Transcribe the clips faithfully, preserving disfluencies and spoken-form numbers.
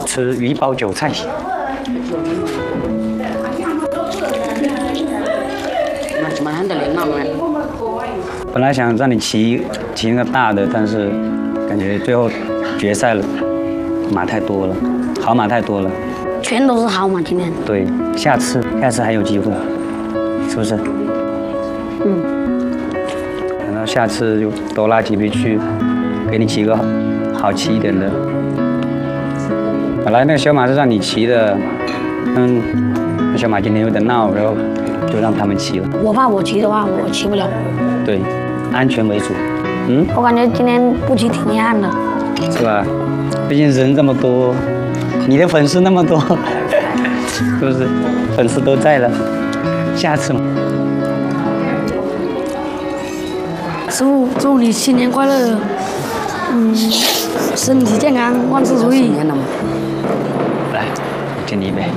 吃鱼包韭菜。本来想让你骑骑那个大的，但是感觉最后决赛了，马太多了，好马太多了。 全都是好马，今天。 对，下次下次还有机会，是不是？ 嗯。 然后下次就多拉几匹去，给你骑个好骑一点的。本来那个小马是让你骑的，嗯，那小马今天有点闹，然后就让他们骑了。 我怕我骑的话，我骑不了。 对，安全为主。嗯。 我感觉今天不骑挺遗憾的。 是吧？毕竟人这么多。你的粉丝那么多，是不是？粉丝都在了，下次嘛。 师傅，祝你新年快乐，嗯，身体健康，万事如意。 来，敬你一杯。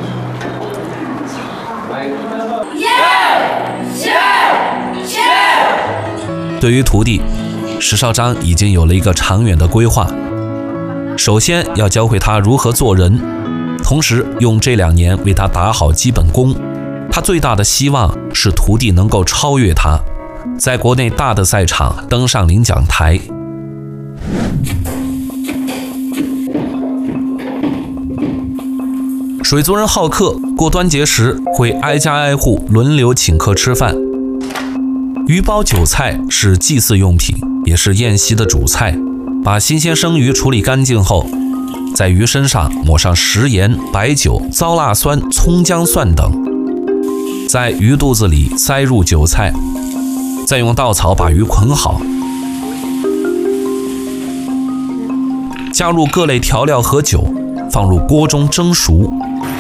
对于徒弟，石绍章已经有了一个长远的规划。首先要教会他如何做人，同时用这两年为他打好基本功。他最大的希望是徒弟能够超越他，在国内大的赛场登上领奖台。水族人浩克过端节时会挨家挨户轮流请客吃饭。鱼包韭菜是祭祀用品，也是宴席的主菜。把新鲜生鱼处理干净后，在鱼身上抹上食盐、白酒、糟辣酸、葱姜蒜等，在鱼肚子里塞入韭菜，再用稻草把鱼捆好，加入各类调料和酒，放入锅中蒸熟。